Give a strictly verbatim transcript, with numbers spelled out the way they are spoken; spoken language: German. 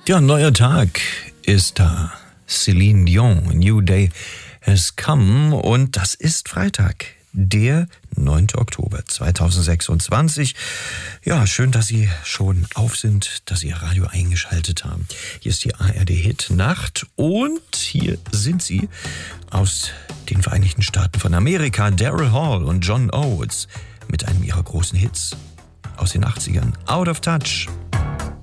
Ja, ein neuer Tag ist da. Celine Dion, A New Day has come. Und das ist Freitag, der neunte Oktober zweitausendsechsundzwanzig. Ja, schön, dass Sie schon auf sind, dass Sie Ihr Radio eingeschaltet haben. Hier ist die A R D-Hit Nacht und hier sind sie aus den Vereinigten Staaten von Amerika, Daryl Hall und John Oates mit einem ihrer großen Hits aus den achtzigern, Out of Touch.